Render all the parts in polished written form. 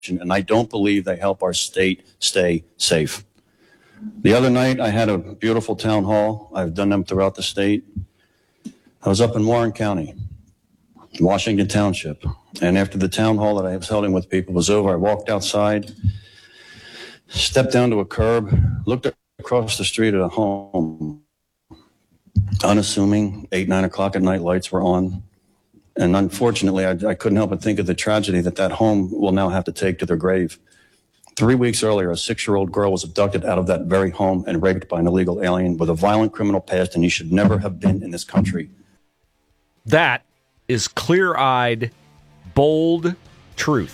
and I don't believe they help our state stay safe. The other night, I had a beautiful town hall. I've done them throughout the state. I was up in Warren County, Washington Township, and after the town hall that I was holding with people was over, I walked outside, stepped down to a curb, looked across the street at a home, unassuming, 8, 9 o'clock at night, lights were on. And unfortunately, I couldn't help but think of the tragedy that home will now have to take to their grave. 3 weeks earlier, a 6-year-old girl was abducted out of that very home and raped by an illegal alien with a violent criminal past, and he should never have been in this country. That is clear-eyed, bold truth.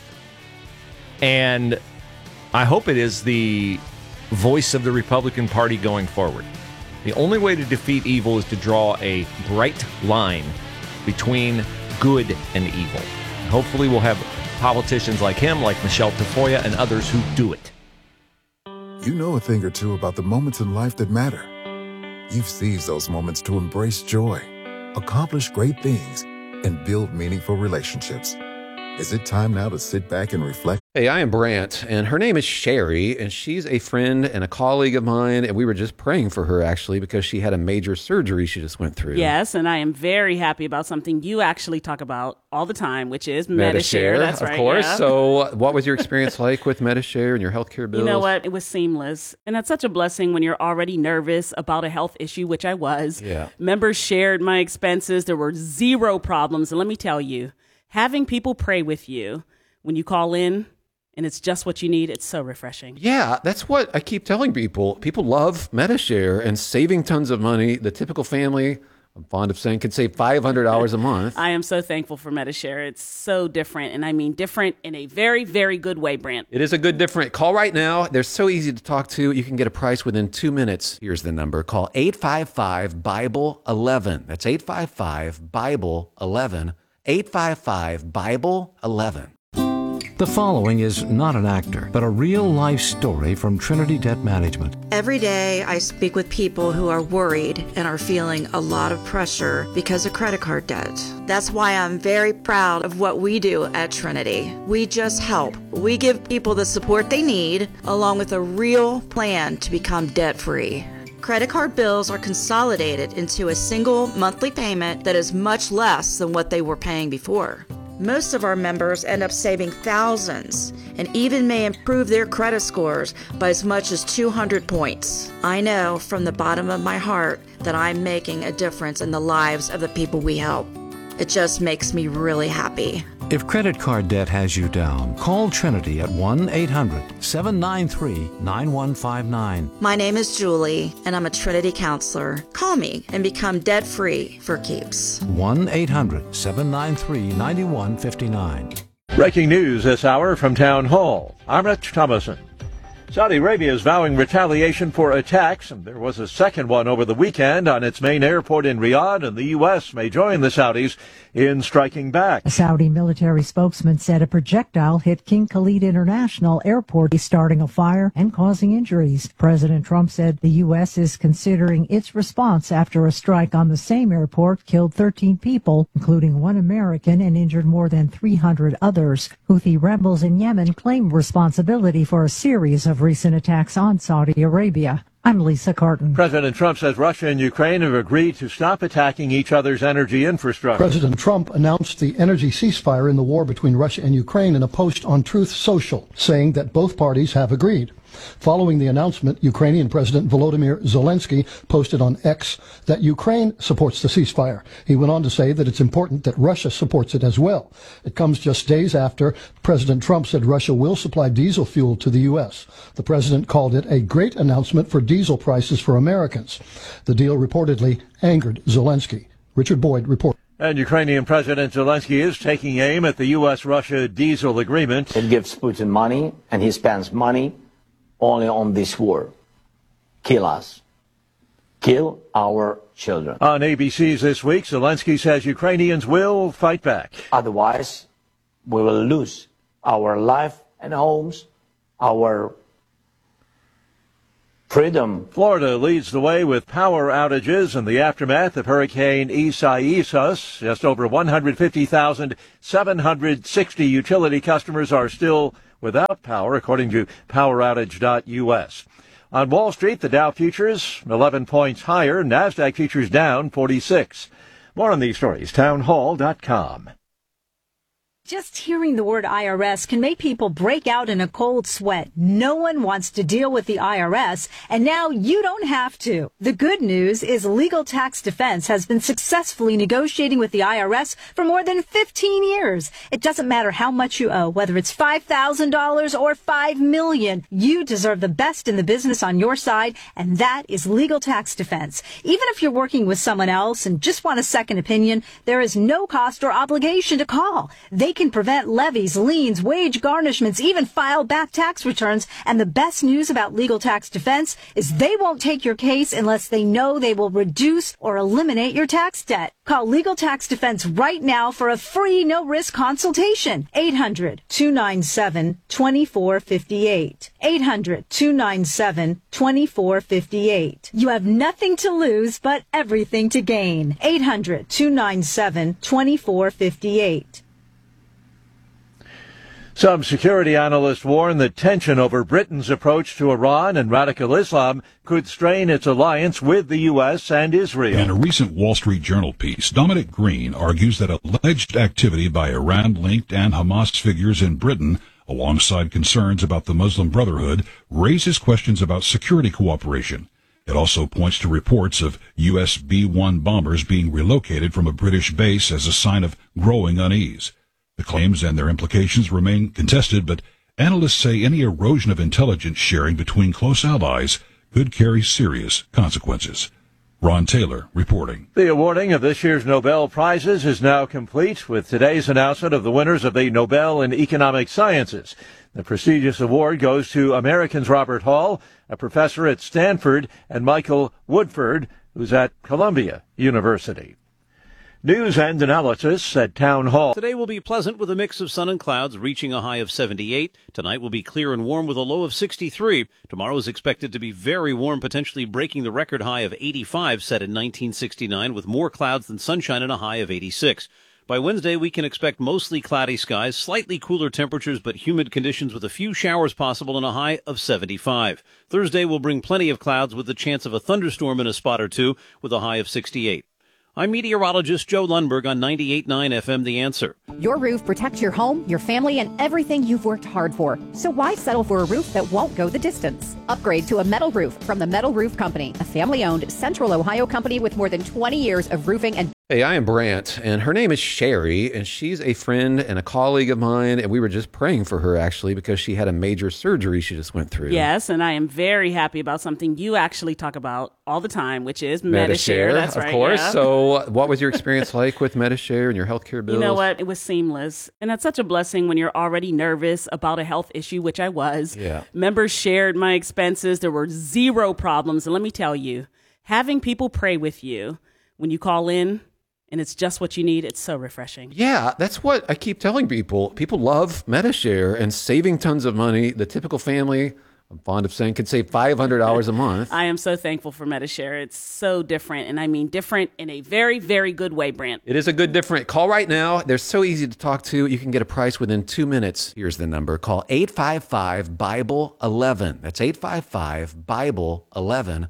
And I hope it is the voice of the Republican Party going forward. The only way to defeat evil is to draw a bright line between good and evil. Hopefully we'll have politicians like him, like Michelle Tafoya, and others who do it. You know a thing or two about the moments in life that matter. You've seized those moments to embrace joy, accomplish great things, and build meaningful relationships. Is it time now to sit back and reflect? Hey, I am Brant, and her name is Sherry, and she's a friend and a colleague of mine, and we were just praying for her, actually, because she had a major surgery she just went through. Yes, and I am very happy about something you actually talk about all the time, which is Medi-Share. That's right. Of course. Yeah. So what was your experience like with Medi-Share and your healthcare bills? You know what? It was seamless. And that's such a blessing when you're already nervous about a health issue, which I was. Yeah. Members shared my expenses. There were zero problems. And let me tell you, having people pray with you when you call in, and it's just what you need, it's so refreshing. Yeah, that's what I keep telling people. People love Medi-Share and saving tons of money. The typical family, I'm fond of saying, can save $500 a month. I am so thankful for Medi-Share. It's so different, and I mean different in a very, very good way, Brant. It is a good different. Call right now. They're so easy to talk to. You can get a price within 2 minutes. Here's the number. Call 855-BIBLE-11. That's 855-BIBLE-11. 855-BIBLE-11. The following is not an actor, but a real-life story from Trinity Debt Management. Every day I speak with people who are worried and are feeling a lot of pressure because of credit card debt. That's why I'm very proud of what we do at Trinity. We just help. We give people the support they need, along with a real plan to become debt-free. Credit card bills are consolidated into a single monthly payment that is much less than what they were paying before. Most of our members end up saving thousands and even may improve their credit scores by as much as 200 points. I know from the bottom of my heart that I'm making a difference in the lives of the people we help. It just makes me really happy. If credit card debt has you down, call Trinity at 1-800-793-9159. My name is Julie, and I'm a Trinity counselor. Call me and become debt-free for keeps. 1-800-793-9159. Breaking news this hour from Town Hall. I'm Rich Thomason. Saudi Arabia is vowing retaliation for attacks, and there was a second one over the weekend on its main airport in Riyadh, and the U.S. may join the Saudis in striking back. A Saudi military spokesman said a projectile hit King Khalid International Airport, starting a fire and causing injuries. President Trump said the U.S. is considering its response after a strike on the same airport killed 13 people, including one American, and injured more than 300 others. Houthi rebels in Yemen claim responsibility for a series of recent attacks on Saudi Arabia. I'm Lisa Carton. President Trump says Russia and Ukraine have agreed to stop attacking each other's energy infrastructure. President Trump announced the energy ceasefire in the war between Russia and Ukraine in a post on Truth Social, saying that both parties have agreed. Following the announcement, Ukrainian President Volodymyr Zelensky posted on X that Ukraine supports the ceasefire. He went on to say that it's important that Russia supports it as well. It comes just days after President Trump said Russia will supply diesel fuel to the U.S. The president called it a great announcement for diesel prices for Americans. The deal reportedly angered Zelensky. Richard Boyd reports. And Ukrainian President Zelensky is taking aim at the U.S.-Russia diesel agreement. It gives Putin money, and he spends money only on this war. Kill us. Kill our children. On ABC's This Week, Zelensky says Ukrainians will fight back. Otherwise, we will lose our life and homes, our freedom. Florida leads the way with power outages in the aftermath of Hurricane Isaias. Just over 150,760 utility customers are still without power, according to poweroutage.us. On Wall Street, the Dow futures 11 points higher, NASDAQ futures down 46. More on these stories, townhall.com. Just hearing the word IRS can make people break out in a cold sweat. No one wants to deal with the IRS, and now you don't have to. The good news is Legal Tax Defense has been successfully negotiating with the IRS for more than 15 years. It doesn't matter how much you owe, whether it's $5,000 or $5 million. You deserve the best in the business on your side, and that is Legal Tax Defense. Even if you're working with someone else and just want a second opinion, there is no cost or obligation to call. They can prevent levies, liens, wage garnishments, even file back tax returns. And the best news about Legal Tax Defense is they won't take your case unless they know they will reduce or eliminate your tax debt. Call Legal Tax Defense right now for a free no-risk consultation. 800-297-2458. 800-297-2458. You have nothing to lose but everything to gain. 800-297-2458. Some security analysts warn that tension over Britain's approach to Iran and radical Islam could strain its alliance with the U.S. and Israel. In a recent Wall Street Journal piece, Dominic Green argues that alleged activity by Iran-linked and Hamas figures in Britain, alongside concerns about the Muslim Brotherhood, raises questions about security cooperation. It also points to reports of U.S. B-1 bombers being relocated from a British base as a sign of growing unease. The claims and their implications remain contested, but analysts say any erosion of intelligence sharing between close allies could carry serious consequences. Ron Taylor reporting. The awarding of this year's Nobel Prizes is now complete with today's announcement of the winners of the Nobel in Economic Sciences. The prestigious award goes to Americans Robert Hall, a professor at Stanford, and Michael Woodford, who's at Columbia University. News and analysis at Town Hall. Today will be pleasant with a mix of sun and clouds, reaching a high of 78. Tonight will be clear and warm with a low of 63. Tomorrow is expected to be very warm, potentially breaking the record high of 85 set in 1969, with more clouds than sunshine and a high of 86. By Wednesday, we can expect mostly cloudy skies, slightly cooler temperatures, but humid conditions with a few showers possible and a high of 75. Thursday will bring plenty of clouds with the chance of a thunderstorm in a spot or two with a high of 68. I'm meteorologist Joe Lundberg on 98.9 FM The Answer. Your roof protects your home, your family, and everything you've worked hard for. So why settle for a roof that won't go the distance? Upgrade to a metal roof from the Metal Roof Company, a family-owned Central Ohio company with more than 20 years of roofing and... Hey, I am Brant, and her name is Sherry, and she's a friend and a colleague of mine, and we were just praying for her, actually, because she had a major surgery she just went through. Yes, and I am very happy about something you actually talk about all the time, which is Medi-Share. That's right, of course. Yeah. So what was your experience like with Medi-Share and your healthcare bills? You know what? It was seamless. And that's such a blessing when you're already nervous about a health issue, which I was. Yeah. Members shared my expenses. There were zero problems. And let me tell you, having people pray with you when you call in, and it's just what you need, it's so refreshing. Yeah, that's what I keep telling people. People love Medi-Share and saving tons of money. The typical family, I'm fond of saying, could save $500 a month. I am so thankful for Medi-Share. It's so different, and I mean different in a very, very good way, Brant. It is a good different. Call right now. They're so easy to talk to. You can get a price within 2 minutes. Here's the number. Call 855-BIBLE-11. That's 855-BIBLE-11.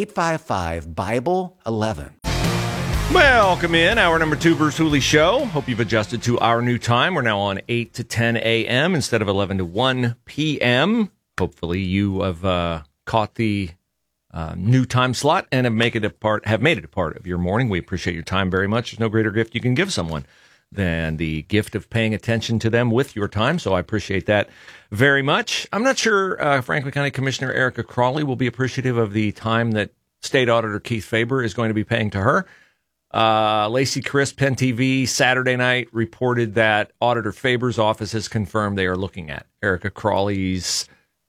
855-BIBLE-11. Welcome in. Hour number 2, Bruce Hooley Show. Hope you've adjusted to our new time. We're now on 8 to 10 a.m. instead of 11 to 1 p.m. Hopefully you have caught the new time slot and have made it a part of your morning. We appreciate your time very much. There's no greater gift you can give someone than the gift of paying attention to them with your time. So I appreciate that very much. I'm not sure Franklin County Commissioner Erica Crawley will be appreciative of the time that State Auditor Keith Faber is going to be paying to her. Lacey Crisp, Penn TV, Saturday night reported that Auditor Faber's office has confirmed they are looking at Erica Crawley's,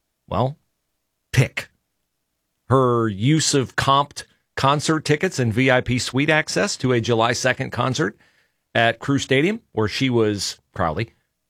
pick. Her use of comped concert tickets and VIP suite access to a July 2nd concert at Crew Stadium, where she was, Crowley,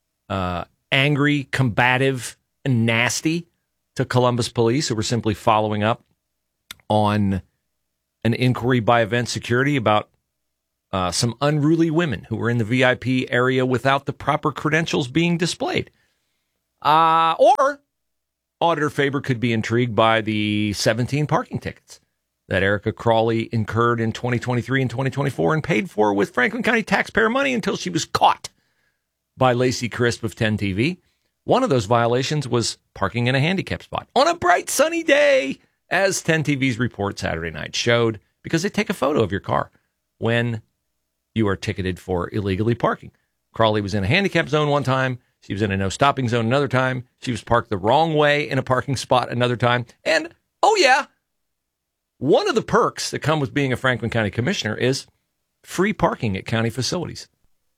angry, combative, and nasty to Columbus police, who were simply following up on an inquiry by Event Security about some unruly women who were in the VIP area without the proper credentials being displayed. Or Auditor Faber could be intrigued by the 17 parking tickets that Erica Crawley incurred in 2023 and 2024 and paid for with Franklin County taxpayer money until she was caught by Lacey Crisp of 10 TV. One of those violations was parking in a handicap spot on a bright sunny day, as 10 TV's report Saturday night showed, because they take a photo of your car when you are ticketed for illegally parking. Crawley was in a handicap zone one time. She was in a no stopping zone another time. She was parked the wrong way in a parking spot another time. And, oh yeah, one of the perks that come with being a Franklin County commissioner is free parking at county facilities.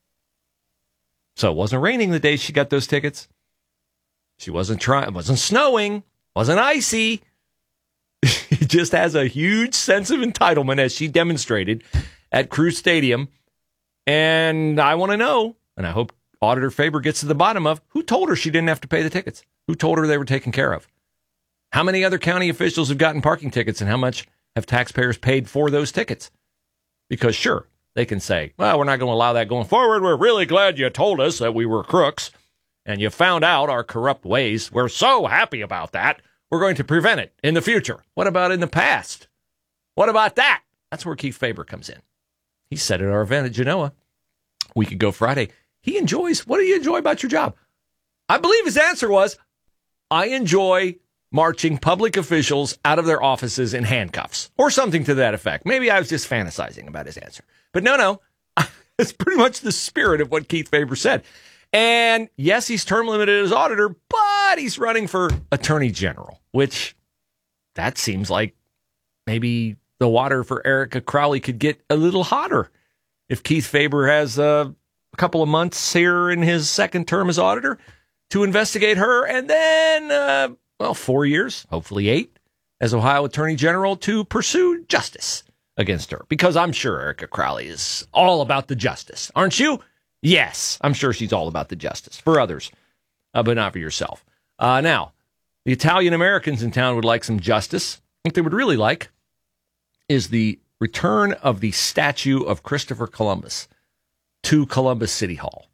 So it wasn't raining the day she got those tickets. She wasn't trying, it wasn't snowing, wasn't icy. She just has a huge sense of entitlement, as she demonstrated at Crews Stadium. And I want to know, and I hope Auditor Faber gets to the bottom of, who told her she didn't have to pay the tickets? Who told her they were taken care of? How many other county officials have gotten parking tickets, and how much have taxpayers paid for those tickets? Because sure, they can say, well, we're not going to allow that going forward. We're really glad you told us that we were crooks and you found out our corrupt ways. We're so happy about that. We're going to prevent it in the future. What about in the past? What about that? That's where Keith Faber comes in. He said at our event at Genoa a week ago Friday, what do you enjoy about your job? I believe his answer was, I enjoy marching public officials out of their offices in handcuffs, or something to that effect. Maybe I was just fantasizing about his answer. But no, it's pretty much the spirit of what Keith Faber said. And yes, he's term limited as auditor, but he's running for attorney general, which that seems like maybe the water for Erica Crowley could get a little hotter if Keith Faber has a couple of months here in his second term as auditor to investigate her, and then 4 years, hopefully 8, as Ohio Attorney General to pursue justice against her. Because I'm sure Erica Crowley is all about the justice. Aren't you? Yes, I'm sure she's all about the justice for others, but not for yourself. Now, the Italian Americans in town would like some justice. What they would really like is the return of the statue of Christopher Columbus to Columbus City Hall.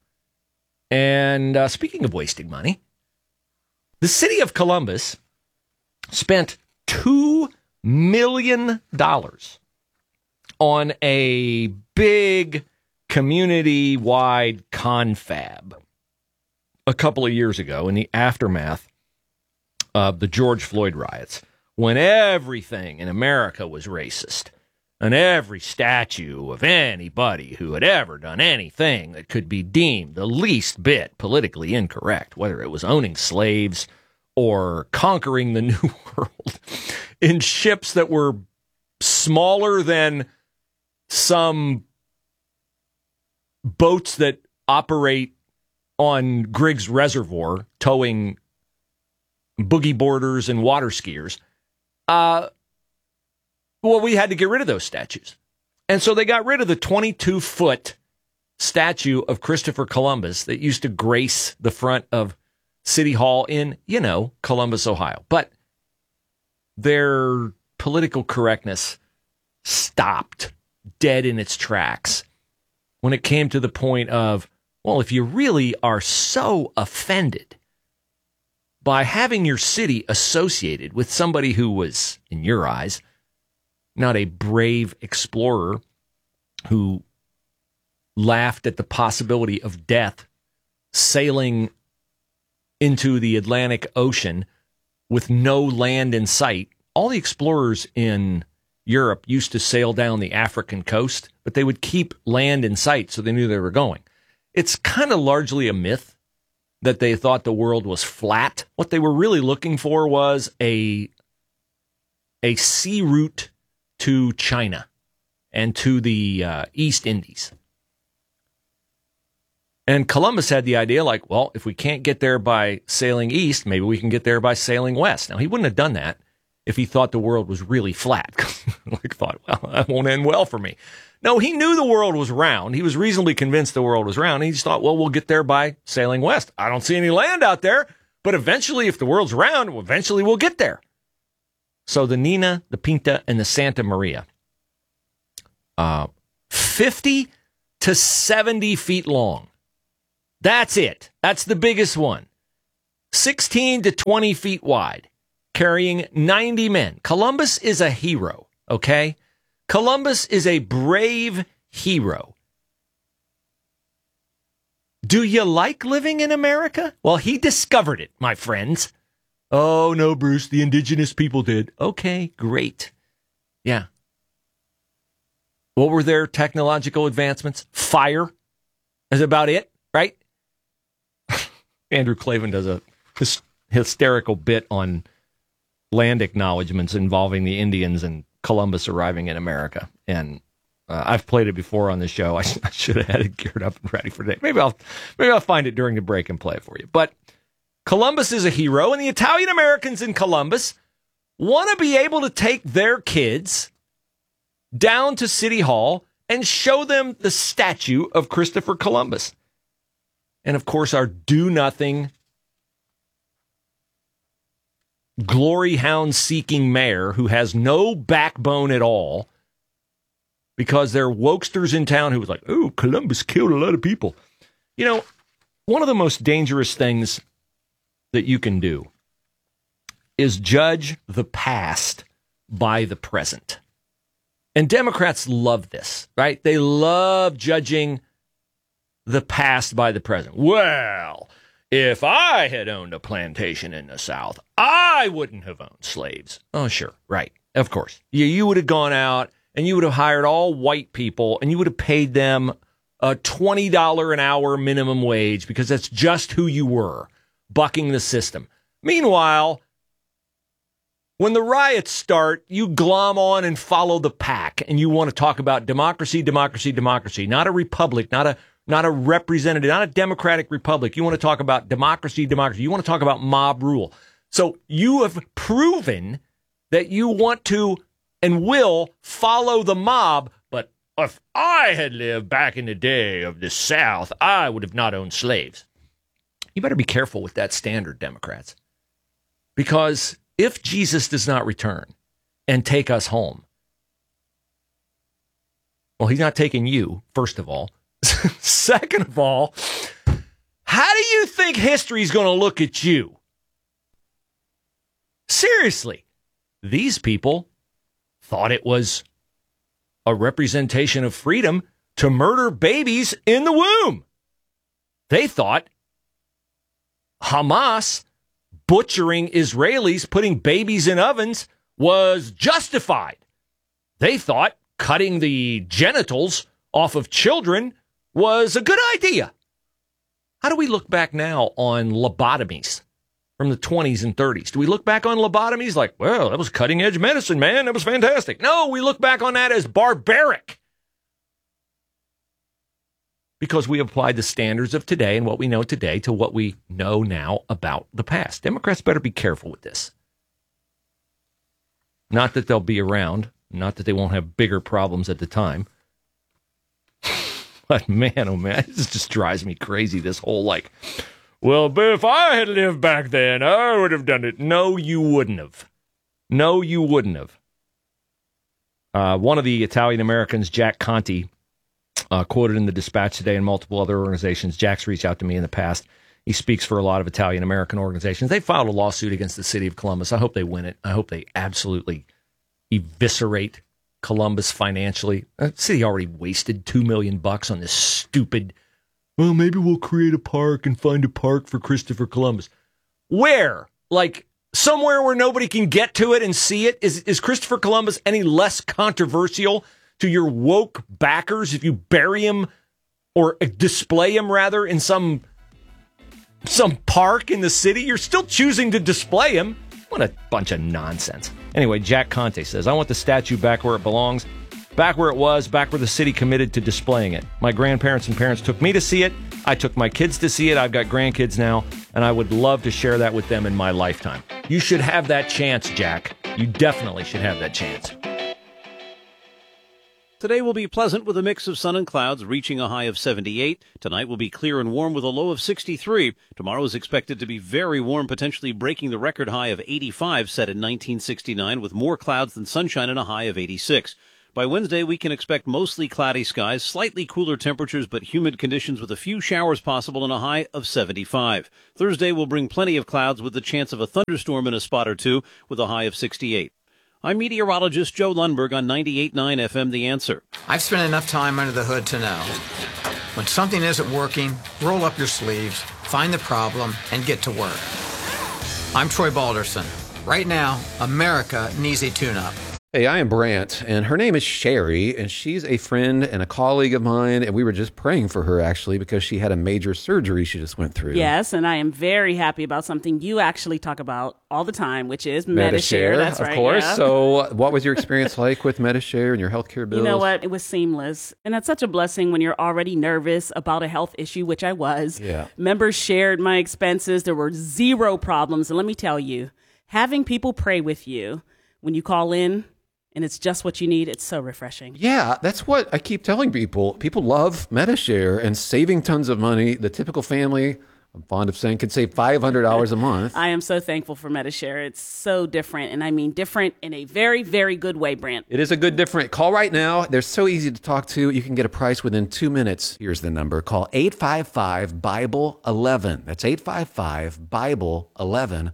And speaking of wasting money, the city of Columbus spent $2 million on a big community-wide confab a couple of years ago in the aftermath of the George Floyd riots, when everything in America was racist and every statue of anybody who had ever done anything that could be deemed the least bit politically incorrect, whether it was owning slaves or conquering the New World in ships that were smaller than some boats that operate on Griggs Reservoir, towing boogie boarders and water skiers. We had to get rid of those statues. And so they got rid of the 22-foot statue of Christopher Columbus that used to grace the front of City Hall in, Columbus, Ohio. But their political correctness stopped dead in its tracks when it came to the point of, well, if you really are so offended by having your city associated with somebody who was, in your eyes, not a brave explorer who laughed at the possibility of death sailing into the Atlantic Ocean with no land in sight. All the explorers in Europe used to sail down the African coast, but they would keep land in sight so they knew they were going. It's kind of largely a myth that they thought the world was flat. What they were really looking for was a sea route to China and to the East Indies. And Columbus had the idea, like, well, if we can't get there by sailing east, maybe we can get there by sailing west. Now, he wouldn't have done that if he thought the world was really flat. Thought, well, that won't end well for me. No, he knew the world was round. He was reasonably convinced the world was round. He just thought, well, we'll get there by sailing west. I don't see any land out there, but eventually, if the world's round, eventually we'll get there. So the Nina, the Pinta, and the Santa Maria, 50 to 70 feet long. That's it. That's the biggest one. 16 to 20 feet wide, carrying 90 men. Columbus is a hero, okay? Columbus is a brave hero. Do you like living in America? Well, he discovered it, my friends. Oh, no, Bruce, the indigenous people did. Okay, great. Yeah. What were their technological advancements? Fire is about it, right? Andrew Klavan does a hysterical bit on land acknowledgments involving the Indians and Columbus arriving in America. And I've played it before on the show. I should have had it geared up and ready for today. Maybe I'll find it during the break and play it for you. But Columbus is a hero, and the Italian Americans in Columbus want to be able to take their kids down to City Hall and show them the statue of Christopher Columbus. And, of course, our do-nothing, glory hound-seeking mayor who has no backbone at all because there are wokesters in town who was like, oh, Columbus killed a lot of people. You know, one of the most dangerous things that you can do is judge the past by the present. And Democrats love this, right? They love judging the past by the present. Well, if I had owned a plantation in the South, I wouldn't have owned slaves. Oh, sure. Right. Of course. You would have gone out and you would have hired all white people and you would have paid them a $20 an hour minimum wage because that's just who you were, bucking the system. Meanwhile, when the riots start, you glom on and follow the pack, and you want to talk about democracy, democracy, democracy, not a republic, not a representative, not a democratic republic. You want to talk about democracy, democracy. You want to talk about mob rule. So you have proven that you want to and will follow the mob, but if I had lived back in the day of the South, I would have not owned slaves. You better be careful with that standard, Democrats, because if Jesus does not return and take us home, well, he's not taking you, first of all. Second of all, how do you think history is going to look at you? Seriously, these people thought it was a representation of freedom to murder babies in the womb. They thought Hamas butchering Israelis, putting babies in ovens, was justified. They thought cutting the genitals off of children was a good idea. How do we look back now on lobotomies from the 20s and 30s? Do we look back on lobotomies like, well, that was cutting edge medicine, man. That was fantastic. No, we look back on that as barbaric because we applied the standards of today and what we know today to what we know now about the past. Democrats better be careful with this. Not that they'll be around, not that they won't have bigger problems at the time. But man, oh man, this just drives me crazy, this whole like, well, but if I had lived back then, I would have done it. No, you wouldn't have. No, you wouldn't have. One of the Italian Americans, Jack Conte, quoted in the Dispatch today and multiple other organizations. Jack's reached out to me in the past. He speaks for a lot of Italian American organizations. They filed a lawsuit against the city of Columbus. I hope they win it. I hope they absolutely eviscerate Columbus financially. The city already wasted $2 million on this stupid, well, maybe we'll create a park and find a park for Christopher Columbus. Where? Like somewhere where nobody can get to it and see it? Is Christopher Columbus any less controversial to your woke backers if you bury him or display him rather in some park in the city? You're still choosing to display him. What a bunch of nonsense. Anyway, Jack Conte says, I want the statue back where it belongs, back where it was, back where the city committed to displaying it. My grandparents and parents took me to see it. I took my kids to see it. I've got grandkids now, and I would love to share that with them in my lifetime. You should have that chance, Jack. You definitely should have that chance. Today will be pleasant with a mix of sun and clouds, reaching a high of 78. Tonight will be clear and warm with a low of 63. Tomorrow is expected to be very warm, potentially breaking the record high of 85 set in 1969, with more clouds than sunshine and a high of 86. By Wednesday, we can expect mostly cloudy skies, slightly cooler temperatures, but humid conditions with a few showers possible and a high of 75. Thursday will bring plenty of clouds with the chance of a thunderstorm in a spot or two with a high of 68. I'm meteorologist Joe Lundberg on 98.9 FM The Answer. I've spent enough time under the hood to know when something isn't working, roll up your sleeves, find the problem, and get to work. I'm Troy Balderson. Right now, America needs a tune-up. Hey, I am Brant, and her name is Sherry, and she's a friend and a colleague of mine, and we were just praying for her, actually, because she had a major surgery she just went through. Yes, and I am very happy about something you actually talk about all the time, which is Medi-Share. That's right, of course. yeah. So what was your experience like with Medi-Share and your healthcare bills? You know what? It was seamless. And that's such a blessing when you're already nervous about a health issue, which I was. Yeah. Members shared my expenses. There were zero problems. And let me tell you, having people pray with you when you call in, and it's just what you need, it's so refreshing. Yeah, that's what I keep telling people. People love Medi-Share and saving tons of money. The typical family, I'm fond of saying, could save $500 a month. I am so thankful for Medi-Share. It's so different, and I mean different in a very, very good way, Brant. It is a good different. Call right now. They're so easy to talk to. You can get a price within 2 minutes. Here's the number. Call 855-BIBLE-11. That's 855-BIBLE-11.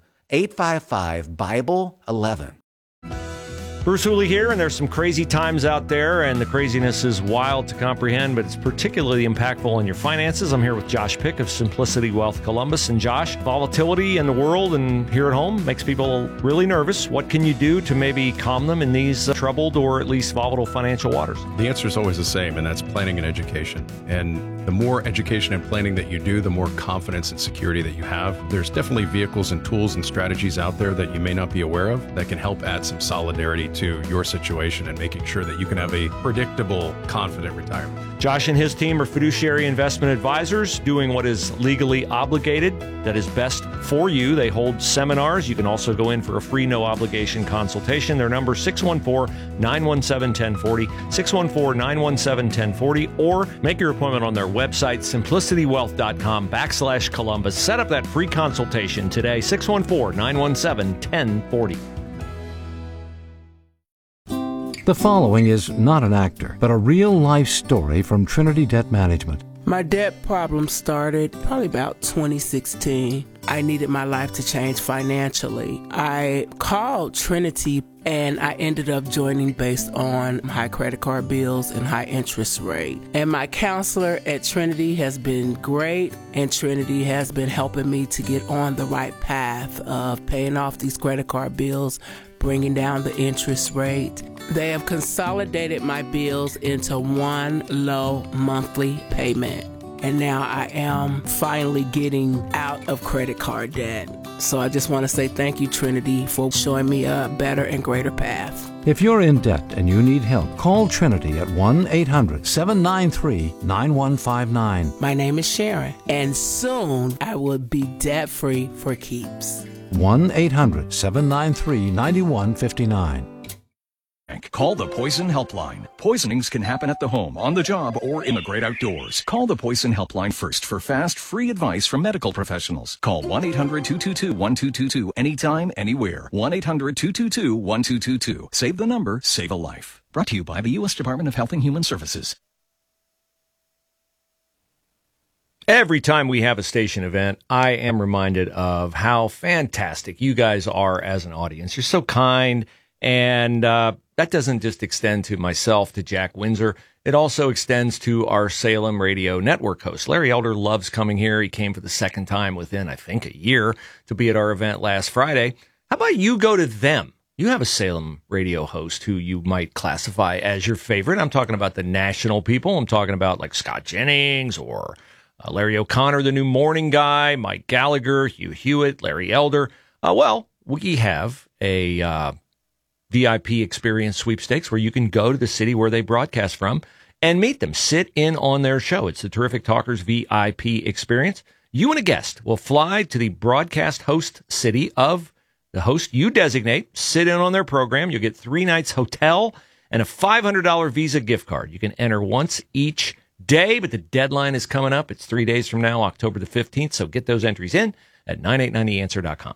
855-BIBLE-11. Bruce Hooley here, and there's some crazy times out there, and the craziness is wild to comprehend, but it's particularly impactful in your finances. I'm here with Josh Pick of Simplicity Wealth Columbus. And Josh, volatility in the world and here at home makes people really nervous. What can you do to maybe calm them in these troubled or at least volatile financial waters? The answer is always the same, and that's planning and education. And the more education and planning that you do, the more confidence and security that you have. There's definitely vehicles and tools and strategies out there that you may not be aware of that can help add some solidarity to your situation and making sure that you can have a predictable, confident retirement. Josh and his team are fiduciary investment advisors doing what is legally obligated, that is best for you. They hold seminars. You can also go in for a free, no-obligation consultation. Their number is 614-917-1040, 614-917-1040, or make your appointment on their website, simplicitywealth.com/Columbus. Set up that free consultation today, 614-917-1040. The following is not an actor, but a real-life story from Trinity Debt Management. My debt problem started probably about 2016. I needed my life to change financially. I called Trinity and I ended up joining based on high credit card bills and high interest rate. And my counselor at Trinity has been great, and Trinity has been helping me to get on the right path of paying off these credit card bills, bringing down the interest rate. They have consolidated my bills into one low monthly payment. And now I am finally getting out of credit card debt. So I just want to say thank you, Trinity, for showing me a better and greater path. If you're in debt and you need help, call Trinity at 1-800-793-9159. My name is Sharon, and soon I will be debt-free for keeps. 1-800-793-9159. Call the Poison Helpline. Poisonings can happen at the home, on the job, or in the great outdoors. Call the Poison Helpline first for fast, free advice from medical professionals. Call 1-800-222-1222 anytime, anywhere. 1-800-222-1222. Save the number, save a life. Brought to you by the U.S. Department of Health and Human Services. Every time we have a station event, I am reminded of how fantastic you guys are as an audience. You're so kind, and that doesn't just extend to myself, to Jack Windsor. It also extends to our Salem Radio Network host. Larry Elder loves coming here. He came for the second time within, I think, a year to be at our event last Friday. How about you go to them? You have a Salem radio host who you might classify as your favorite. I'm talking about the national people. I'm talking about like Scott Jennings or Larry O'Connor, the new morning guy, Mike Gallagher, Hugh Hewitt, Larry Elder. Well, we have a VIP experience sweepstakes where you can go to the city where they broadcast from and meet them. Sit in on their show. It's the Terrific Talkers VIP experience. You and a guest will fly to the broadcast host city of the host you designate, sit in on their program. You'll get 3 nights hotel and a $500 Visa gift card. You can enter once each day, but the deadline is coming up. It's 3 days from now, October the 15th. So get those entries in at 9890answer.com.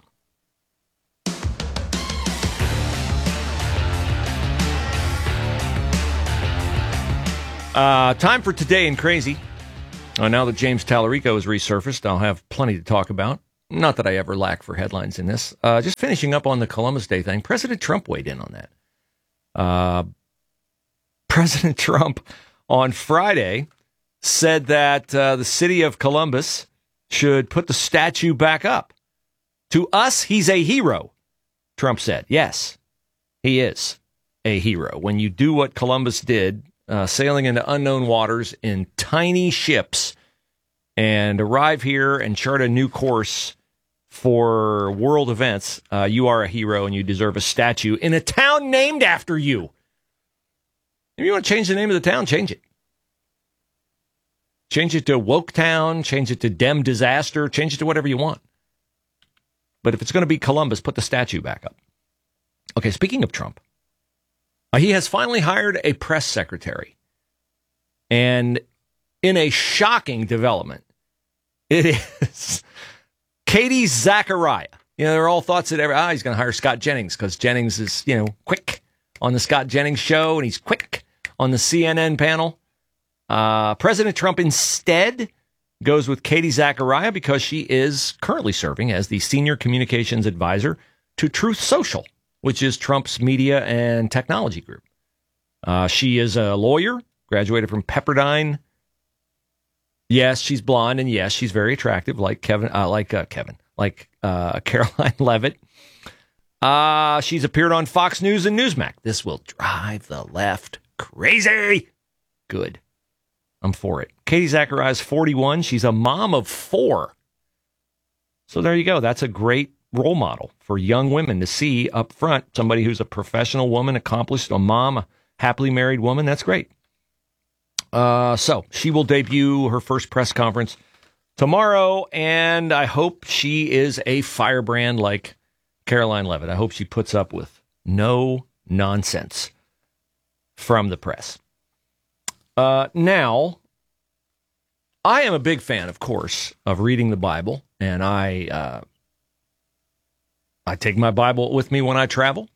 Time for Today in Crazy. Now that James Tallarico has resurfaced, I'll have plenty to talk about. Not that I ever lack for headlines in this. Just finishing up on the Columbus Day thing. President Trump weighed in on that. President Trump on Friday said that the city of Columbus should put the statue back up. To us, he's a hero, Trump said. Yes, he is a hero. When you do what Columbus did, sailing into unknown waters in tiny ships and arrive here and chart a new course for world events, you are a hero and you deserve a statue in a town named after you. If you want to change the name of the town, change it. Change it to Woke Town, change it to Dem Disaster, change it to whatever you want. But if it's going to be Columbus, put the statue back up. Okay, speaking of Trump, he has finally hired a press secretary. And in a shocking development, it is Katie Zachariah. You know, there are all thoughts that he's going to hire Scott Jennings because Jennings is, quick on the Scott Jennings show and he's quick on the CNN panel. President Trump instead goes with Katie Zachariah because she is currently serving as the senior communications advisor to Truth Social, which is Trump's media and technology group. She is a lawyer, graduated from Pepperdine. Yes, she's blonde, and yes, she's very attractive, like Caroline Levitt. She's appeared on Fox News and Newsmax. This will drive the left crazy. Good. I'm for it. Katie Zachariah is 41. She's a mom of 4. So there you go. That's a great role model for young women to see up front. Somebody who's a professional woman, accomplished, a mom, a happily married woman. That's great. So she will debut her first press conference tomorrow, and I hope she is a firebrand like Caroline Levitt. I hope she puts up with no nonsense from the press. Now, I am a big fan, of course, of reading the Bible, and I take my Bible with me when I travel.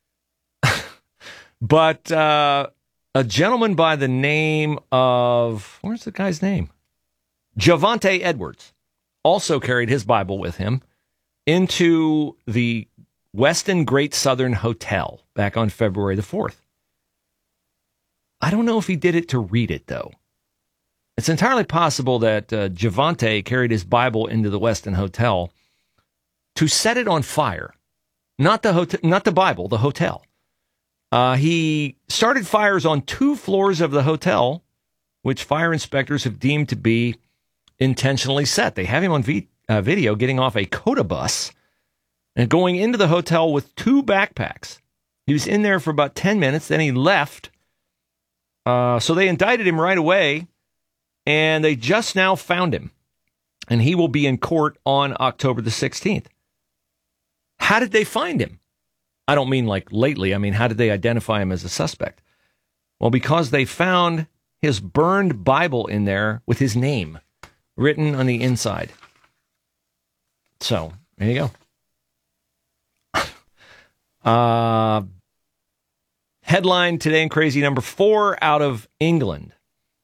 But a gentleman by the name of, where's the guy's name? Javante Edwards also carried his Bible with him into the Westin Great Southern Hotel back on February the 4th. I don't know if he did it to read it, though. It's entirely possible that Javante carried his Bible into the Westin Hotel to set it on fire. Not the Bible, the hotel. He started fires on 2 floors of the hotel, which fire inspectors have deemed to be intentionally set. They have him on video getting off a Coda bus and going into the hotel with 2 backpacks. He was in there for about 10 minutes, then he left. So they indicted him right away, and they just now found him. And he will be in court on October the 16th. How did they find him? I don't mean like lately. I mean, how did they identify him as a suspect? Well, because they found his burned Bible in there with his name written on the inside. So, there you go. Headline today in Crazy number 4 out of England,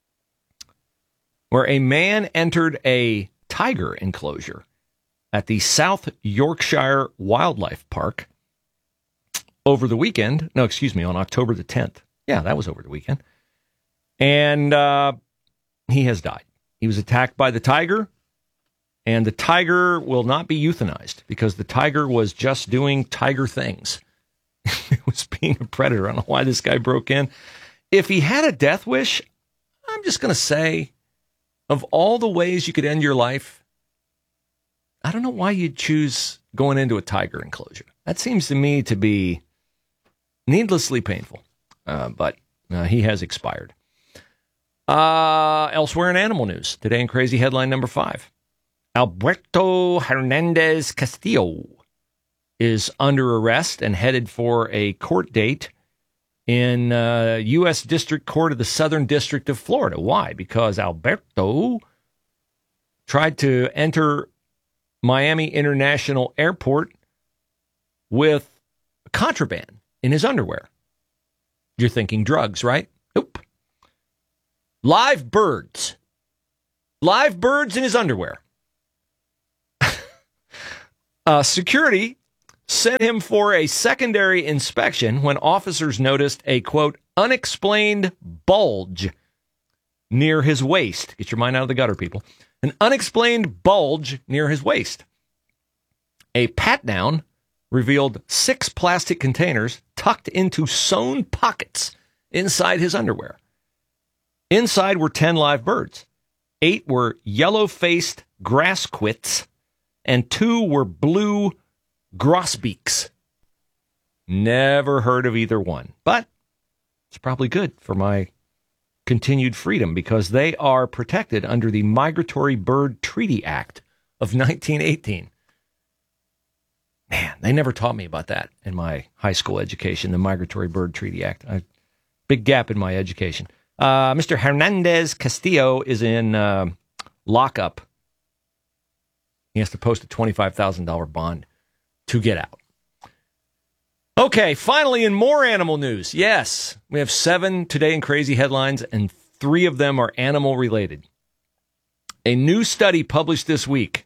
where a man entered a tiger enclosure at the South Yorkshire Wildlife Park over the weekend. No, excuse me, on October the 10th. Yeah, that was over the weekend. And he has died. He was attacked by the tiger, and the tiger will not be euthanized because the tiger was just doing tiger things. It was being a predator. I don't know why this guy broke in. If he had a death wish, I'm just going to say, of all the ways you could end your life, I don't know why you'd choose going into a tiger enclosure. That seems to me to be needlessly painful. But he has expired. Elsewhere in animal news, today in Crazy headline number 5. Alberto Hernandez Castillo is under arrest and headed for a court date in U.S. District Court of the Southern District of Florida. Why? Because Alberto tried to enter Miami International Airport with contraband in his underwear. You're thinking drugs, right? Nope. Live birds. Live birds in his underwear. Security sent him for a secondary inspection when officers noticed a, quote, unexplained bulge near his waist. Get your mind out of the gutter, people. An unexplained bulge near his waist. A pat-down revealed 6 plastic containers tucked into sewn pockets inside his underwear. Inside were 10 live birds. 8 were yellow-faced grassquits, and 2 were blue grosbeaks. Never heard of either one, but it's probably good for my continued freedom because they are protected under the Migratory Bird Treaty Act of 1918. Man, they never taught me about that in my high school education, the Migratory Bird Treaty Act. Big gap in my education. Mr. Hernandez Castillo is in lockup. He has to post a $25,000 bond to get out. Okay, finally, in more animal news. Yes, we have 7 Today in Crazy headlines, and 3 of them are animal-related. A new study published this week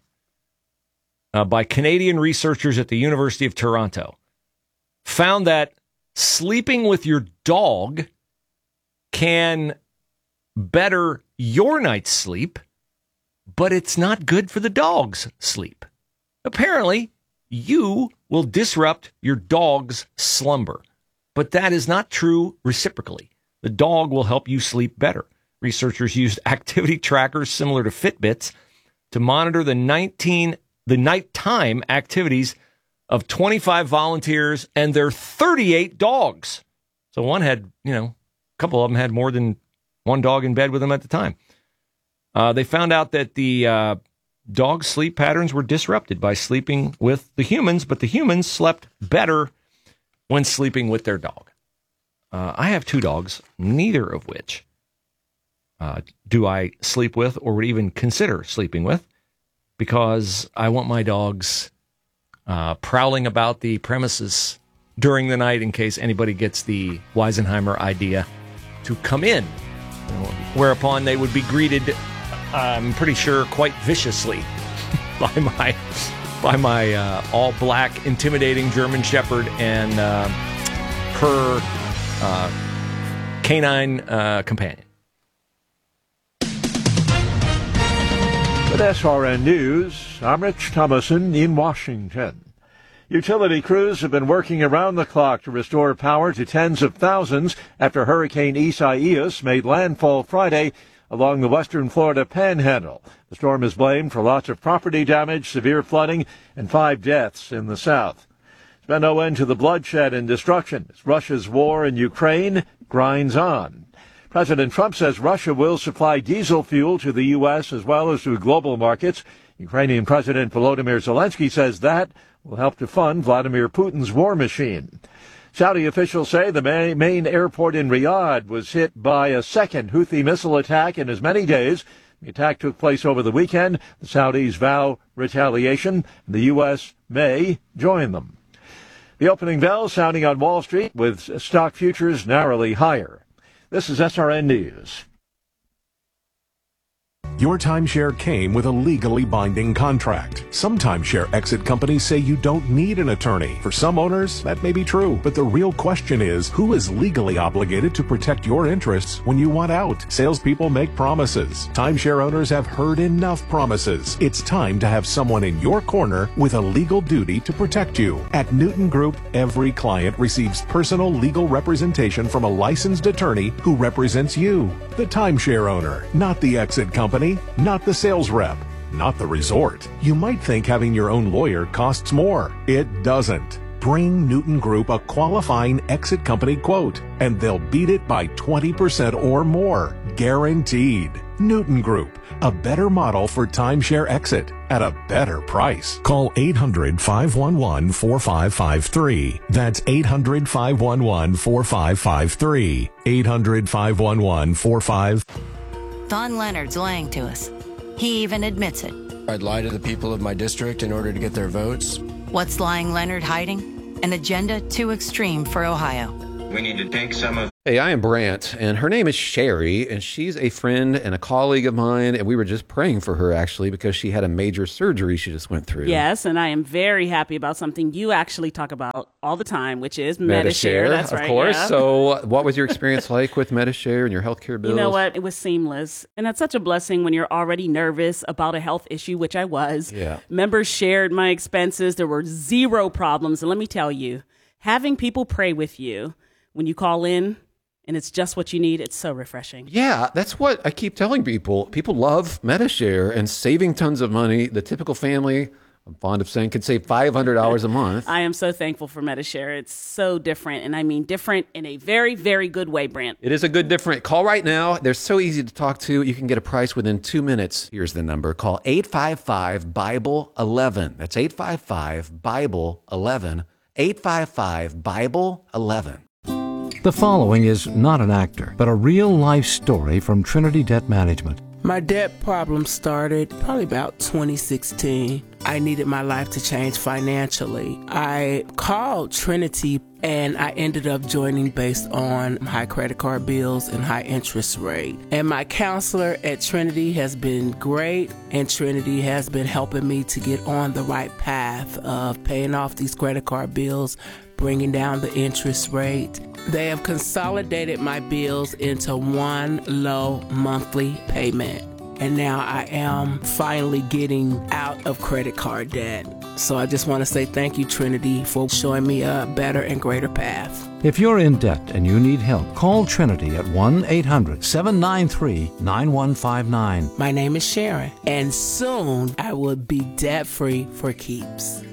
by Canadian researchers at the University of Toronto found that sleeping with your dog can better your night's sleep, but it's not good for the dog's sleep. Apparently, you will disrupt your dog's slumber, but that is not true reciprocally. The dog will help you sleep better. Researchers used activity trackers similar to Fitbits to monitor the nighttime activities of 25 volunteers and their 38 dogs. So one had, a couple of them had more than one dog in bed with them at the time. They found out that the dog sleep patterns were disrupted by sleeping with the humans, but the humans slept better when sleeping with their dog. I have 2 dogs, neither of which do I sleep with or would even consider sleeping with, because I want my dogs prowling about the premises during the night in case anybody gets the Weisenheimer idea to come in, whereupon they would be greeted, I'm pretty sure, quite viciously by my all-black, intimidating German Shepherd and her canine companion. With SRN News, I'm Rich Thomason in Washington. Utility crews have been working around the clock to restore power to tens of thousands after Hurricane Isaias made landfall Friday along the western Florida panhandle. The storm is blamed for lots of property damage, severe flooding, and 5 deaths in the south. There's been no end to the bloodshed and destruction as Russia's war in Ukraine grinds on. President Trump says Russia will supply diesel fuel to the U.S. as well as to global markets. Ukrainian President Volodymyr Zelensky says that will help to fund Vladimir Putin's war machine. Saudi officials say the main airport in Riyadh was hit by a second Houthi missile attack in as many days. The attack took place over the weekend. The Saudis vow retaliation. The U.S. may join them. The opening bell sounding on Wall Street with stock futures narrowly higher. This is SRN News. Your timeshare came with a legally binding contract. Some timeshare exit companies say you don't need an attorney. For some owners, that may be true. But the real question is, who is legally obligated to protect your interests when you want out? Salespeople make promises. Timeshare owners have heard enough promises. It's time to have someone in your corner with a legal duty to protect you. At Newton Group, every client receives personal legal representation from a licensed attorney who represents you, the timeshare owner, not the exit company. Not the sales rep, not the resort. You might think having your own lawyer costs more. It doesn't. Bring Newton Group a qualifying exit company quote, and they'll beat it by 20% or more. Guaranteed. Newton Group, a better model for timeshare exit at a better price. Call 800-511-4553. That's 800-511-4553. 800-511-4553. Don Leonard's lying to us. He even admits it. I'd lie to the people of my district in order to get their votes. What's lying Leonard hiding? An agenda too extreme for Ohio. We need to take some of Hey, I am Brant, and her name is Sherry, and she's a friend and a colleague of mine, and we were just praying for her, actually, because she had a major surgery she just went through. Yes, and I am very happy about something you actually talk about all the time, which is Medi-Share. That's right. Of course. Yeah. So what was your experience like with Medi-Share and your healthcare bills? You know what? It was seamless. And that's such a blessing when you're already nervous about a health issue, which I was. Yeah. Members shared my expenses. There were zero problems. And let me tell you, having people pray with you when you call in, and it's just what you need, it's so refreshing. Yeah, that's what I keep telling people. People love Medi-Share and saving tons of money. The typical family, I'm fond of saying, could save $500 a month. I am so thankful for Medi-Share. It's so different, and I mean different in a very, very good way, Brant. It is a good different. Call right now. They're so easy to talk to. You can get a price within 2 minutes. Here's the number. Call 855-BIBLE-11. That's 855-BIBLE-11. 855-BIBLE-11. The following is not an actor, but a real-life story from Trinity Debt Management. My debt problem started probably about 2016. I needed my life to change financially. I called Trinity and I ended up joining based on high credit card bills and high interest rate. And my counselor at Trinity has been great, and Trinity has been helping me to get on the right path of paying off these credit card bills, bringing down the interest rate. They have consolidated my bills into one low monthly payment. And now I am finally getting out of credit card debt. So I just want to say thank you, Trinity, for showing me a better and greater path. If you're in debt and you need help, call Trinity at 1-800-793-9159. My name is Sharon, and soon I will be debt-free for keeps.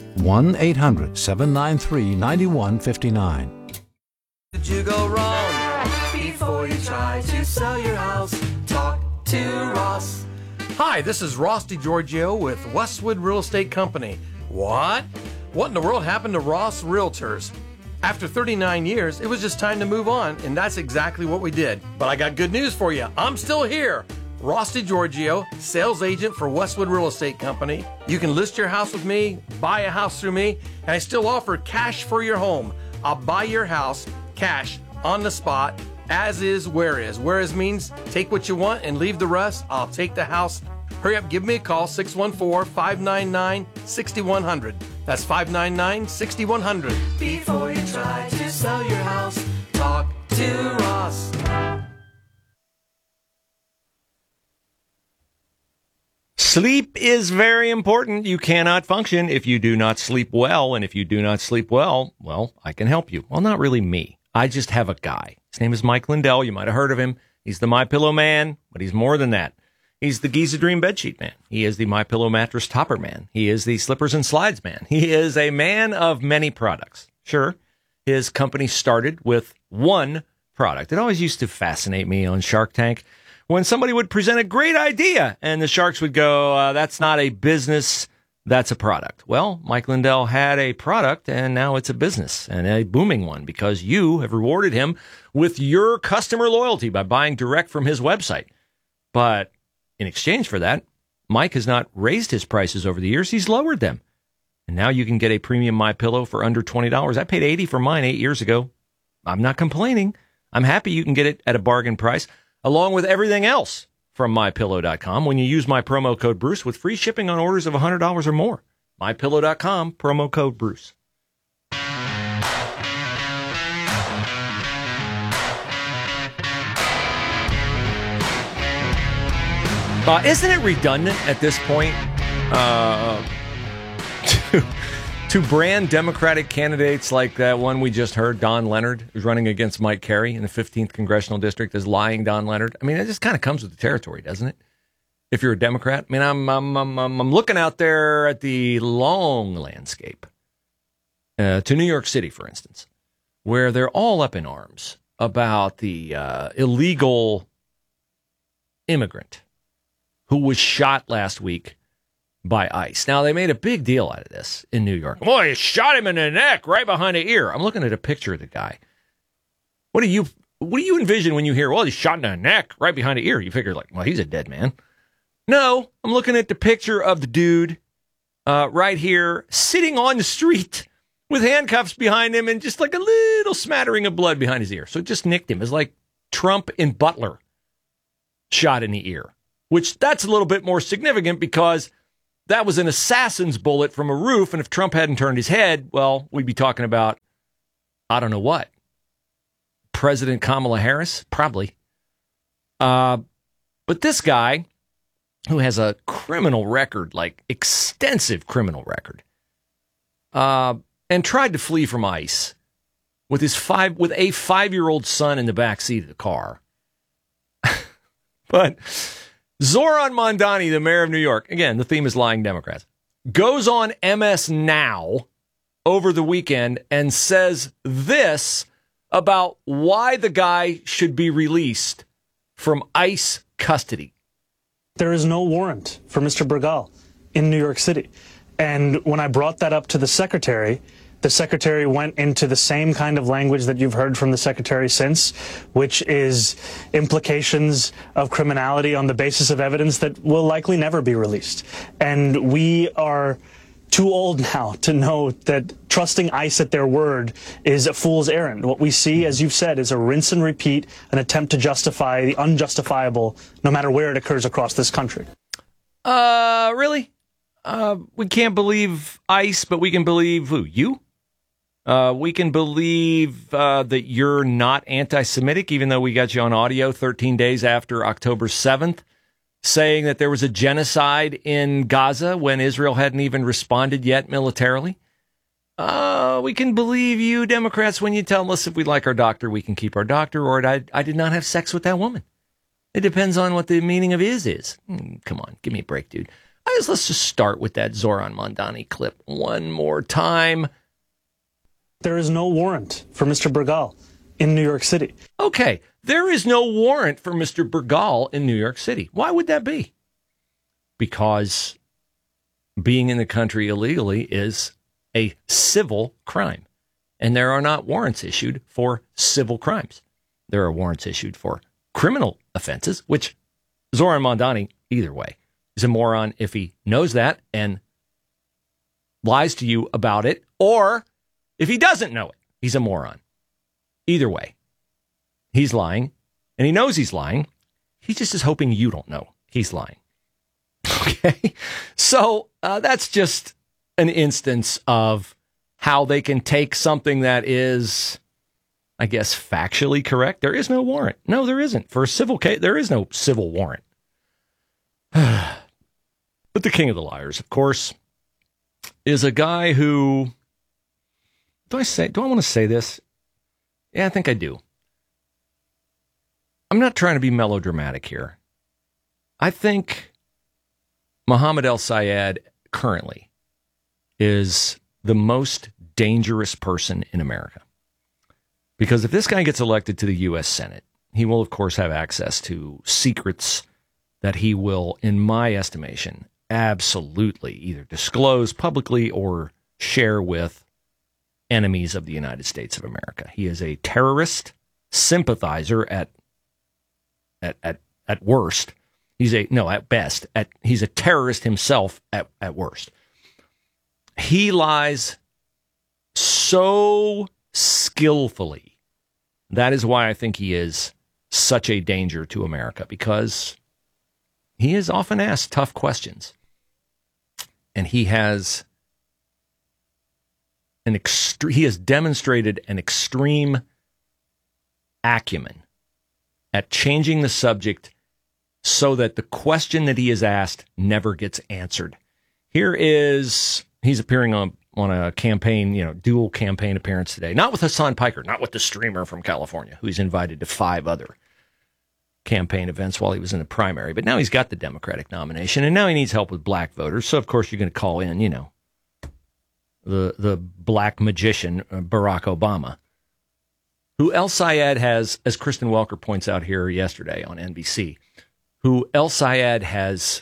1-800-793-9159. Did you go wrong before you try to sell your house? Talk to Ross. Hi, this is Ross DiGiorgio with Westwood Real Estate Company. What? What in the world happened to Ross Realtors? After 39 years, it was just time to move on, and that's exactly what we did. But I got good news for you. I'm still here. Ross DiGiorgio, sales agent for Westwood Real Estate Company. You can list your house with me, buy a house through me, and I still offer cash for your home. I'll buy your house, cash, on the spot, as is, where is. Where is means take what you want and leave the rest. I'll take the house. Hurry up, give me a call, 614-599-6100. That's 599-6100. Before you try to sell your house, talk to Ross. Sleep is very important. You cannot function if you do not sleep well. And if you do not sleep well, I can help you. Well, not really me. I just have a guy. His name is Mike Lindell. You might have heard of him. He's the MyPillow man, but he's more than that. He's the Giza Dream bedsheet man. He is the MyPillow mattress topper man. He is the slippers and slides man. He is a man of many products. Sure, his company started with one product. It always used to fascinate me on Shark Tank when somebody would present a great idea and the sharks would go, that's not a business, that's a product. Well, Mike Lindell had a product, and now it's a business, and a booming one, because you have rewarded him with your customer loyalty by buying direct from his website. But in exchange for that, Mike has not raised his prices over the years. He's lowered them. And now you can get a premium MyPillow for under $20. I paid $80 for mine 8 years ago. I'm not complaining. I'm happy you can get it at a bargain price, along with everything else from MyPillow.com when you use my promo code Bruce with free shipping on orders of $100 or more. MyPillow.com, promo code Bruce. Isn't it redundant at this point to brand Democratic candidates like that one we just heard, Don Leonard, who's running against Mike Carey in the 15th Congressional District, as lying Don Leonard? I mean, it just kind of comes with the territory, doesn't it? If you're a Democrat, I mean, I'm looking out there at the long landscape to New York City, for instance, where they're all up in arms about the illegal immigrant who was shot last week by ICE. Now, they made a big deal out of this in New York. Boy, he shot him in the neck, right behind the ear. I'm looking at a picture of the guy. What do you envision when you hear, well, he's shot in the neck, right behind the ear? You figure, like, well, he's a dead man. No, I'm looking at the picture of the dude right here, sitting on the street with handcuffs behind him and just like a little smattering of blood behind his ear. So it just nicked him. It's like Trump and Butler shot in the ear, which that's a little bit more significant because that was an assassin's bullet from a roof. And if Trump hadn't turned his head, well, we'd be talking about, I don't know what. President Kamala Harris? Probably. But this guy, who has a criminal record, like extensive criminal record, and tried to flee from ICE with a 5-year-old son in the back seat of the car. But Zoran Mondani, the mayor of New York, again, the theme is lying Democrats, goes on MS Now over the weekend and says this about why the guy should be released from ICE custody. There is no warrant for Mr. Bergal in New York City. And when I brought that up to the secretary went into the same kind of language that you've heard from the secretary since, which is implications of criminality on the basis of evidence that will likely never be released. And we are too old now to know that trusting ICE at their word is a fool's errand. What we see, as you've said, is a rinse and repeat, an attempt to justify the unjustifiable, no matter where it occurs across this country. Really? We can't believe ICE, but we can believe who? You? We can believe that you're not anti-Semitic, even though we got you on audio 13 days after October 7th, saying that there was a genocide in Gaza when Israel hadn't even responded yet militarily. We can believe you Democrats when you tell us if we like our doctor, we can keep our doctor, or I did not have sex with that woman. It depends on what the meaning of is. Come on, give me a break, dude. Let's just start with that Zoran Mondani clip one more time. There is no warrant for Mr. Bergal in New York City. Okay, there is no warrant for Mr. Bergal in New York City. Why would that be? Because being in the country illegally is a civil crime, and there are not warrants issued for civil crimes. There are warrants issued for criminal offenses, which Zoran Mondani, either way, is a moron if he knows that and lies to you about it, or if he doesn't know it, he's a moron. Either way, he's lying, and he knows he's lying. He just is hoping you don't know he's lying. Okay? So that's just an instance of how they can take something that is, I guess, factually correct. There is no warrant. No, there isn't. For a civil case, there is no civil warrant. But the king of the liars, of course, is a guy who... Do I want to say this? Yeah, I think I do. I'm not trying to be melodramatic here. I think Mohammed El-Sayed currently is the most dangerous person in America. Because if this guy gets elected to the U.S. Senate, he will, of course, have access to secrets that he will, in my estimation, absolutely either disclose publicly or share with enemies of the United States of America. He is a terrorist sympathizer at worst. At best. He's a terrorist himself at worst. He lies so skillfully. That is why I think he is such a danger to America, because he is often asked tough questions. And he has demonstrated an extreme acumen at changing the subject so that the question that he is asked never gets answered. He's appearing on a campaign, dual campaign appearance today. Not with Hassan Piker, not with the streamer from California, who he's invited to 5 other campaign events while he was in the primary. But now he's got the Democratic nomination, and now he needs help with black voters. So, of course, you're going to call in, the black magician, Barack Obama, who El-Sayed has, as Kristen Welker points out here yesterday on NBC, who El-Sayed has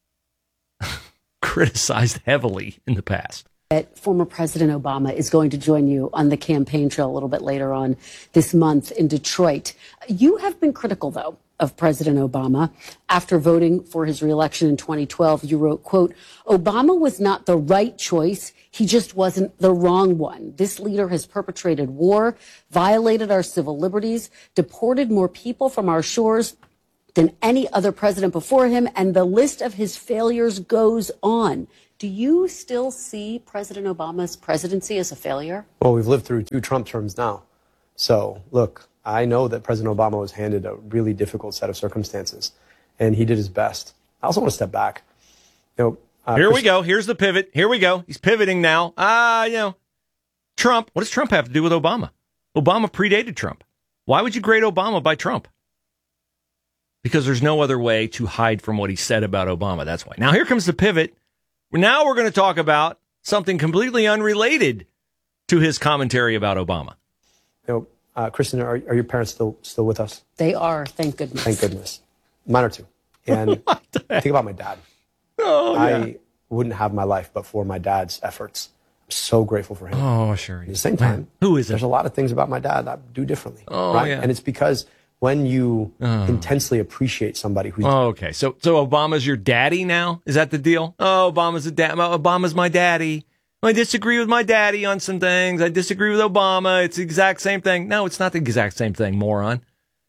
criticized heavily in the past. That former President Obama is going to join you on the campaign trail a little bit later on this month in Detroit. You have been critical, though, of President Obama. After voting for his reelection in 2012, you wrote, quote, Obama was not the right choice. He just wasn't the wrong one. This leader has perpetrated war, violated our civil liberties, deported more people from our shores than any other president before him, and the list of his failures goes on. Do you still see President Obama's presidency as a failure? Well, we've lived through 2 Trump terms now. So, look, I know that President Obama was handed a really difficult set of circumstances, and he did his best. I also want to step back. Here we go. Here's the pivot. Here we go. He's pivoting now. Trump. What does Trump have to do with Obama? Obama predated Trump. Why would you grade Obama by Trump? Because there's no other way to hide from what he said about Obama. That's why. Now, here comes the pivot. Now we're going to talk about something completely unrelated to his commentary about Obama. Kristen, are your parents still with us? They are, thank goodness. Thank goodness. Mine are too. And think about my dad. I wouldn't have my life but for my dad's efforts. I'm so grateful for him. Oh, sure. At the same time, there's a lot of things about my dad that I do differently. Right? And it's because when you intensely appreciate somebody who's... okay. So Obama's your daddy now? Is that the deal? Oh, Obama's my daddy. I disagree with my daddy on some things. I disagree with Obama. It's the exact same thing. No, it's not the exact same thing, moron.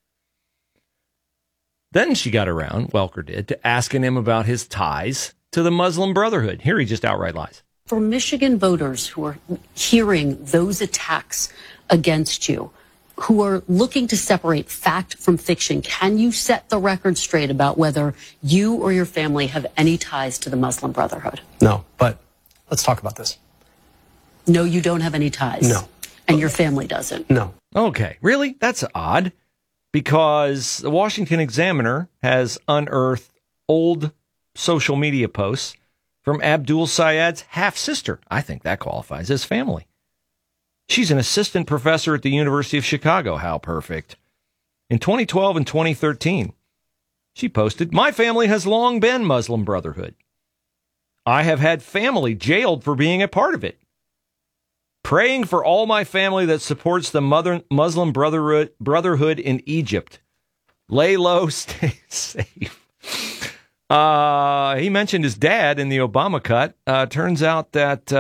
Then she got around, Welker did, to asking him about his ties to the Muslim Brotherhood. Here he just outright lies. For Michigan voters who are hearing those attacks against you, who are looking to separate fact from fiction, can you set the record straight about whether you or your family have any ties to the Muslim Brotherhood? No, but let's talk about this. No, you don't have any ties. No. And your family doesn't. No. Okay, really? That's odd. Because the Washington Examiner has unearthed old social media posts from Abdul Syed's half-sister. I think that qualifies as family. She's an assistant professor at the University of Chicago. How perfect. In 2012 and 2013, she posted, "My family has long been Muslim Brotherhood. I have had family jailed for being a part of it. Praying for all my family that supports the Muslim Brotherhood in Egypt. Lay low, stay safe." He mentioned his dad in the Obama cut. Turns out that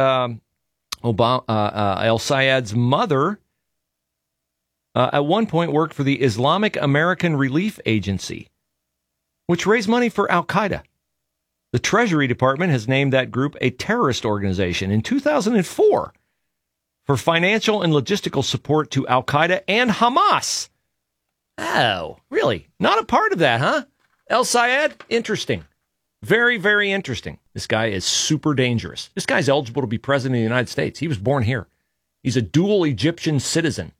El Sayed's mother at one point worked for the Islamic American Relief Agency, which raised money for Al-Qaeda. The Treasury Department has named that group a terrorist organization in 2004. For financial and logistical support to Al-Qaeda and Hamas. Oh, really? Not a part of that, huh? El Sayed? Interesting. Very, very interesting. This guy is super dangerous. This guy's eligible to be president of the United States. He was born here. He's a dual Egyptian citizen.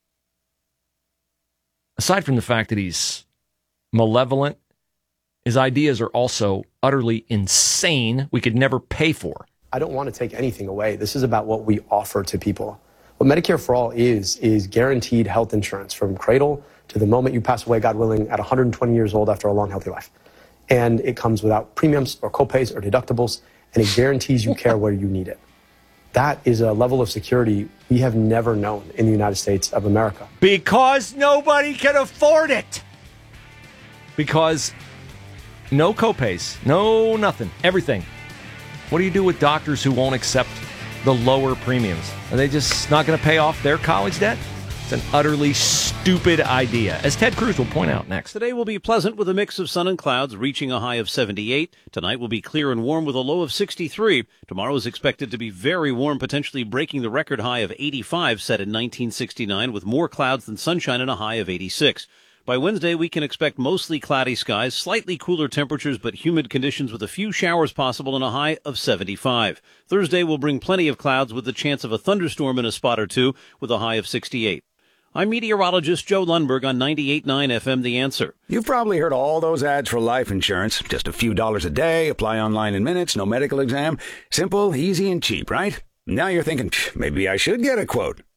Aside from the fact that he's malevolent, his ideas are also utterly insane. We could never pay for. I don't want to take anything away. This is about what we offer to people. What Medicare for All is guaranteed health insurance from cradle to the moment you pass away, God willing, at 120 years old after a long, healthy life. And it comes without premiums or copays or deductibles, and it guarantees you care where you need it. That is a level of security we have never known in the United States of America. Because nobody can afford it. Because no copays, no nothing, everything. What do you do with doctors who won't accept the lower premiums? Are they just not going to pay off their college debt? It's an utterly stupid idea, as Ted Cruz will point out next. Today will be pleasant with a mix of sun and clouds, reaching a high of 78. Tonight will be clear and warm with a low of 63. Tomorrow is expected to be very warm, potentially breaking the record high of 85 set in 1969, with more clouds than sunshine and a high of 86. By Wednesday, we can expect mostly cloudy skies, slightly cooler temperatures, but humid conditions with a few showers possible and a high of 75. Thursday will bring plenty of clouds with the chance of a thunderstorm in a spot or two with a high of 68. I'm meteorologist Joe Lundberg on 98.9 FM The Answer. You've probably heard all those ads for life insurance. Just a few dollars a day, apply online in minutes, no medical exam. Simple, easy, and cheap, right? Now you're thinking, maybe I should get a quote.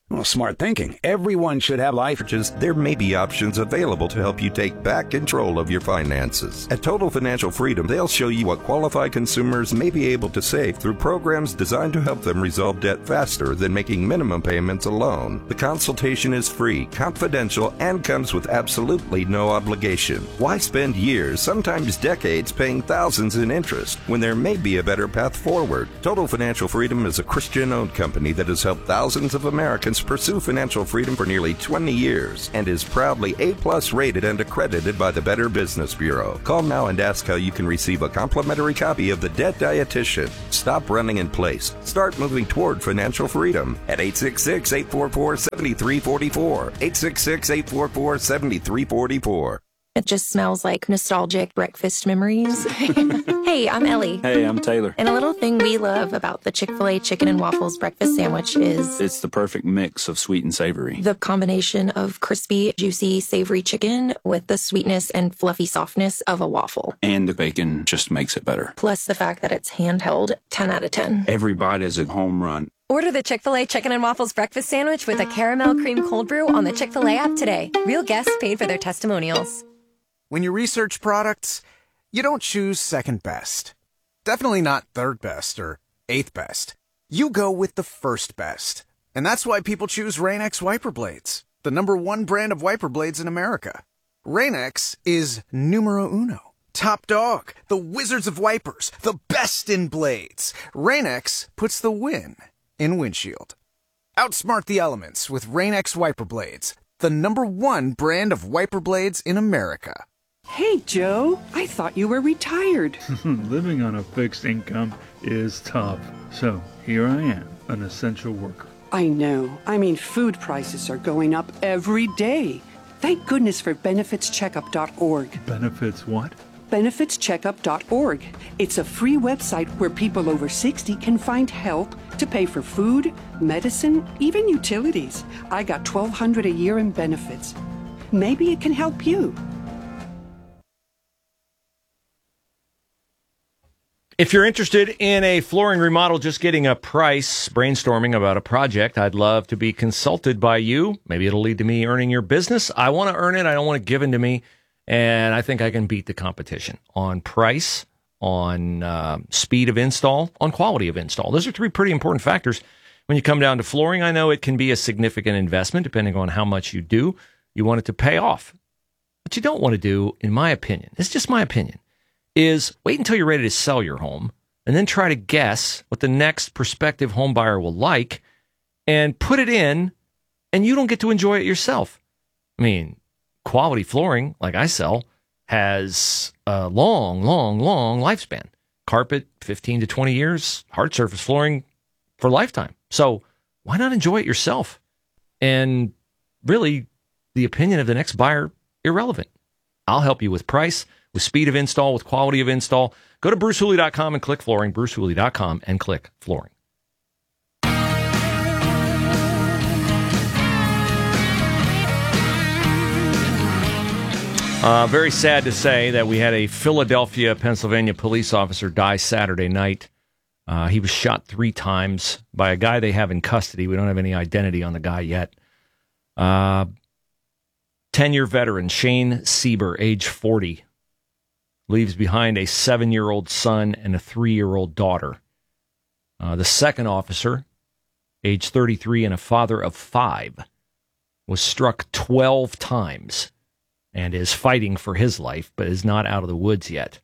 Well, smart thinking. Everyone should have life. There may be options available to help you take back control of your finances. At Total Financial Freedom, they'll show you what qualified consumers may be able to save through programs designed to help them resolve debt faster than making minimum payments alone. The consultation is free, confidential, and comes with absolutely no obligation. Why spend years, sometimes decades, paying thousands in interest when there may be a better path forward? Total Financial Freedom is a Christian-owned company that has helped thousands of Americans pursue financial freedom for nearly 20 years and is proudly A+ rated and accredited by the Better Business Bureau. Call now and ask how you can receive a complimentary copy of The Debt Dietitian. Stop running in place. Start moving toward financial freedom at 866-844-7344. 866-844-7344. It just smells like nostalgic breakfast memories. Hey, I'm Ellie. Hey, I'm Taylor. And a little thing we love about the Chick-fil-A chicken and waffles breakfast sandwich is It's the perfect mix of sweet and savory. the combination of crispy, juicy, savory chicken with the sweetness and fluffy softness of a waffle. And the bacon just makes it better. Plus the fact that it's handheld, 10 out of 10. Every bite is a home run. Order the Chick-fil-A Chicken and Waffles Breakfast Sandwich with a caramel cream cold brew on the Chick-fil-A app today. Real guests paid for their testimonials. When you research products, you don't choose second best. Definitely not third best or eighth best. You go with the first best. And that's why people choose Rain-X wiper blades, the #1 brand of wiper blades in America. Rain-X is numero uno. Top dog, the wizards of wipers, the best in blades. Rain-X puts the win in windshield. Outsmart the elements with Rain-X wiper blades, the #1 brand of wiper blades in America. Hey, Joe, I thought you were retired. Living on a fixed income is tough. So here I am, an essential worker. I know. I mean, food prices are going up every day. Thank goodness for benefitscheckup.org. Benefits what? Benefitscheckup.org. It's a free website where people over 60 can find help to pay for food, medicine, even utilities. I got $1,200 a year in benefits. Maybe it can help you. If you're interested in a flooring remodel, just getting a price, brainstorming about a project, I'd love to be consulted by you. Maybe it'll lead to me earning your business. I want to earn it. I don't want it given to me. And I think I can beat the competition on price, on speed of install, on quality of install. Those are 3 pretty important factors. When you come down to flooring, I know it can be a significant investment depending on how much you do. You want it to pay off. What you don't want to do, in my opinion, it's just my opinion, is wait until you're ready to sell your home and then try to guess what the next prospective home buyer will like and put it in, and you don't get to enjoy it yourself. I mean, quality flooring, like I sell, has a long lifespan. Carpet, 15 to 20 years. Hard surface flooring for a lifetime. So why not enjoy it yourself? And really, the opinion of the next buyer, irrelevant. I'll help you with price, with speed of install, with quality of install. Go to BruceHooley.com and click flooring, BruceHooley.com and click flooring. Very sad to say that we had a Philadelphia, Pennsylvania police officer die Saturday night. He was shot 3 times by a guy they have in custody. We don't have any identity on the guy yet. 10-year veteran Shane Sieber, age 40, leaves behind a 7-year-old son and a 3-year-old daughter. The second officer, age 33 and a father of 5, was struck 12 times and is fighting for his life, but is not out of the woods yet.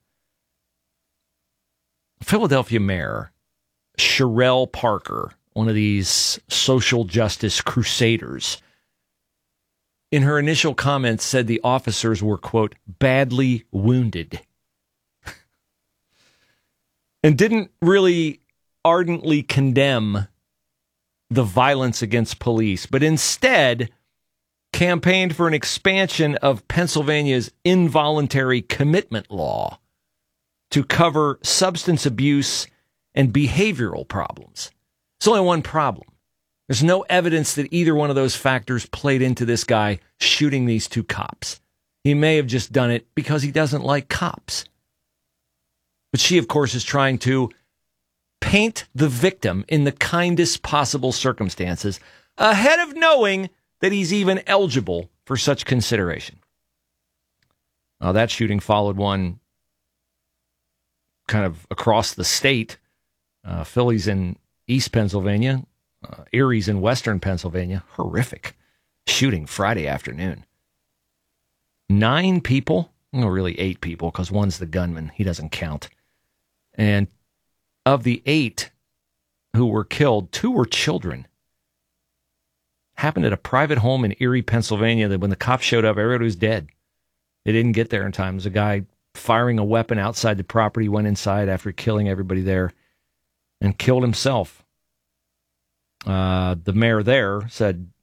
Philadelphia Mayor Sherelle Parker, one of these social justice crusaders, in her initial comments said the officers were, quote, badly wounded. And didn't really ardently condemn the violence against police, but instead campaigned for an expansion of Pennsylvania's involuntary commitment law to cover substance abuse and behavioral problems. There's only one problem. There's no evidence that either one of those factors played into this guy shooting these 2 cops. He may have just done it because he doesn't like cops. But she, of course, is trying to paint the victim in the kindest possible circumstances ahead of knowing that he's even eligible for such consideration. That shooting followed one kind of across the state. Philly's in East Pennsylvania, Erie's in Western Pennsylvania. Horrific shooting Friday afternoon. 9 people, well, really 8 people, because one's the gunman. He doesn't count. And of the 8 who were killed, 2 were children. Happened at a private home in Erie, Pennsylvania, that when the cops showed up, everybody was dead. They didn't get there in time. There's a guy firing a weapon outside the property, went inside after killing everybody there and killed himself. The mayor there said